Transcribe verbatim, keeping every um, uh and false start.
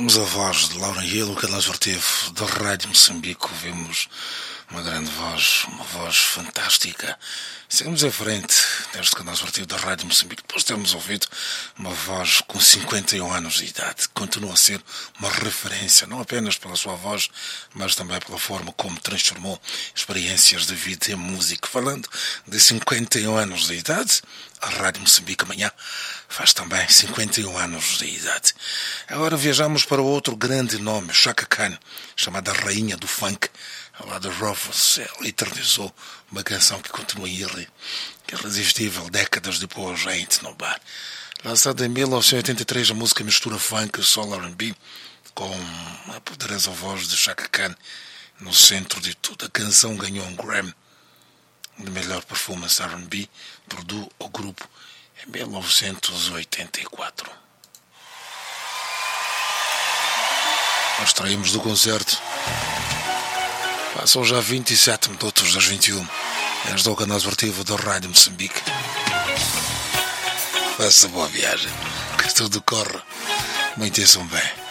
Ouvimos a voz de Laura Hill, o canal esportivo da Rádio Moçambique. Ouvimos uma grande voz, uma voz fantástica. Seguimos em frente neste canal esportivo da Rádio Moçambique. Depois temos ouvido uma voz com cinquenta e um anos de idade. Continua a ser uma referência, não apenas pela sua voz, mas também pela forma como transformou experiências de vida em música. Falando de cinquenta e um anos de idade, a Rádio Moçambique amanhã faz também cinquenta e um anos de idade. Agora viajamos para outro grande nome, Chaka Khan, chamada Rainha do Funk. Ao lado de Rufus, ela eternizou uma canção que continua irresistível décadas depois, Ain't No Bar. Lançada em mil novecentos e oitenta e três, a música mistura funk, soul R and B com a poderosa voz de Chaka Khan no centro de tudo. A canção ganhou um Grammy de melhor performance R and B por duo ou grupo em mil novecentos e oitenta e quatro. Nós traímos do concerto. Passam já vinte e sete minutos das vinte e uma. Este é o canal esportivo da Rádio Moçambique. Faça boa viagem, que tudo corra muitíssimo bem.